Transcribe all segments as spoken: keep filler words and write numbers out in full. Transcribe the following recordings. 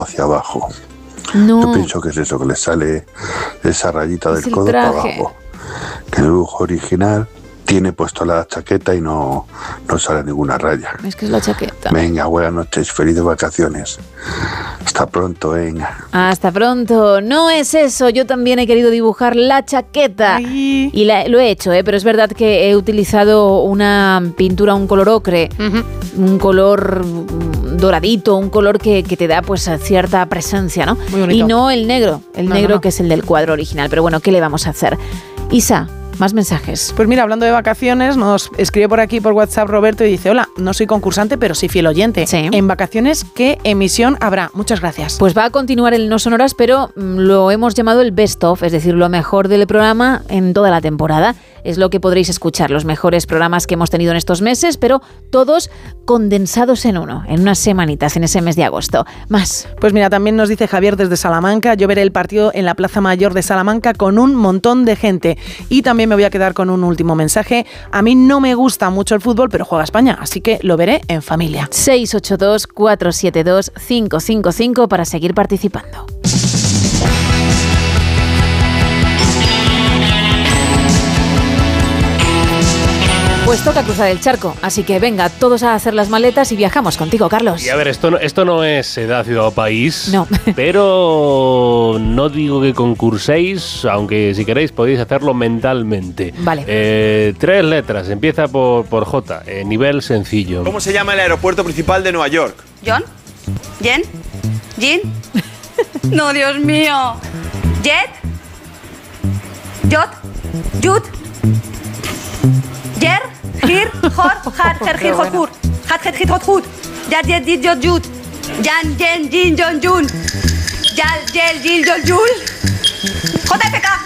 hacia abajo. No. Yo pienso que es eso, que le sale esa rayita Es del el codo para traje. abajo. Que el dibujo original tiene puesto la chaqueta y no, no sale ninguna raya. Es que es la chaqueta. Venga, buenas noches, felices vacaciones. Hasta pronto, venga. Hasta pronto. No es eso. Yo también he querido dibujar la chaqueta. Ay. Y la- lo he hecho, ¿eh? Pero es verdad que he utilizado una pintura, un color ocre, Ujú. un color mm, doradito, un color que, que te da pues cierta presencia, ¿no? Muy bonito. Y no el negro, el No, negro no, no. que es el del cuadro original. Pero bueno, ¿qué le vamos a hacer? Isa, más mensajes. Pues mira, hablando de vacaciones, nos escribe por aquí por WhatsApp Roberto y dice: hola, no soy concursante, pero sí fiel oyente. Sí. En vacaciones, ¿qué emisión habrá? Muchas gracias. Pues va a continuar el No Sonoras, pero mm, lo hemos llamado el Best Of, es decir, lo mejor del programa en toda la temporada. Es lo que podréis escuchar, los mejores programas que hemos tenido en estos meses, pero todos condensados en uno, en unas semanitas, en ese mes de agosto. Más. Pues mira, también nos dice Javier desde Salamanca: yo veré el partido en la Plaza Mayor de Salamanca con un montón de gente. Y también me voy a quedar con un último mensaje. A mí no me gusta mucho el fútbol, pero juega España, así que lo veré en familia. seis ocho dos, cuatro siete dos, cinco cinco cinco para seguir participando. Pues toca cruzar el charco, así que venga, todos a hacer las maletas y viajamos contigo, Carlos. Y a ver, esto no, esto no es edad, ciudad o país. No. Pero no digo que concurséis, aunque si queréis podéis hacerlo mentalmente. Vale. Eh, tres letras, empieza por, por J, eh, nivel sencillo. ¿Cómo se llama el aeropuerto principal de Nueva York? ¿John? ¿Jen? ¿Jin? No, Dios mío. ¿Jet? ¿Jot? ¿Jut? ¿Jer? ¿Gir? ¿Jor? ¿Har? ¿Ger? ¿Gir? ¿Jot? ¿Hur? ¿Hat? ¿Het? ¿Git? ¿Hot? ¿Hut? ¿Yat? ¿Jet? ¿Dit? ¿Jot? ¿Jut? ¿Jan? ¿Jen? ¿Jin? ¿Jon? ¿Jun? ¿Yal? ¿Yel? ¿Jil? ¿Jol? ¿Jul? J F K.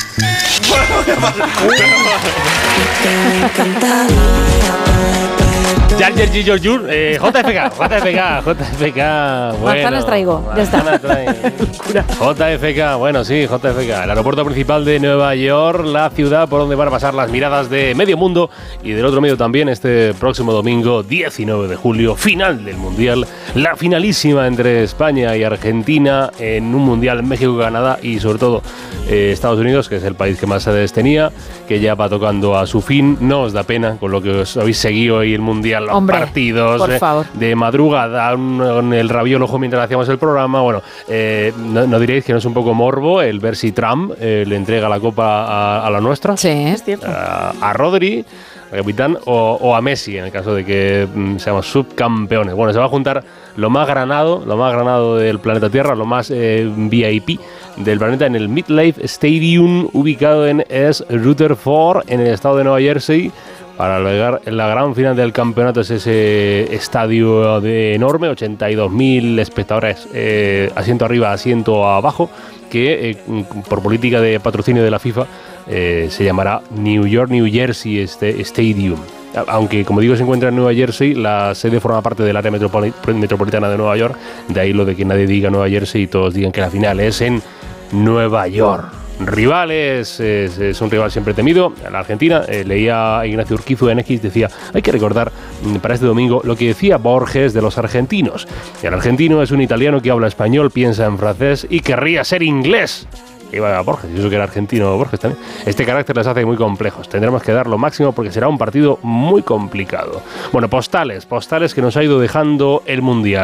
Jar Jar Jar Jar, eh, J F K, J F K, J F K, bueno. Manzanas traigo, ya está. manzanas traigo. J F K, bueno, sí, J F K, el aeropuerto principal de Nueva York, la ciudad por donde van a pasar las miradas de medio mundo y del otro medio también este próximo domingo diecinueve de julio, final del Mundial, la finalísima entre España y Argentina en un Mundial México-Canadá y sobre todo eh, Estados Unidos, que es el país que más sedes tenía, que ya va tocando a su fin. No os da pena con lo que os habéis seguido hoy el Mundial, los Hombre, partidos por eh, favor. de madrugada, un- con el rabiolo ojo mientras hacíamos el programa. Bueno, eh, no, no diréis que no es un poco morbo el ver si Trump eh, le entrega la copa a, a la nuestra, Sí. Es cierto. a, a Rodri, al capitán, o, o a Messi en el caso de que mm, seamos subcampeones. Bueno, se va a juntar lo más granado, lo más granado del planeta Tierra, lo más eh, V I P del planeta en el MetLife Stadium, ubicado en East Rutherford, en el estado de Nueva Jersey, para llegar en la gran final del campeonato. Es ese estadio de enorme, ochenta y dos mil espectadores, eh, asiento arriba, asiento abajo, que eh, por política de patrocinio de la FIFA eh, se llamará New York, New Jersey este Stadium. Aunque, como digo, se encuentra en Nueva Jersey, la sede forma parte del área metropoli- metropolitana de Nueva York, de ahí lo de que nadie diga Nueva Jersey y todos digan que la final es en Nueva York. Rivales, es, es un rival siempre temido. La Argentina, eh, leía a Ignacio Urquizu en X, decía: hay que recordar mm, para este domingo lo que decía Borges de los argentinos. El argentino es un italiano que habla español, piensa en francés y querría ser inglés. Iba a Borges, y eso que era argentino Borges también. Este carácter les hace muy complejos. Tendremos que dar lo máximo porque será un partido muy complicado. Bueno, postales, postales que nos ha ido dejando el Mundial.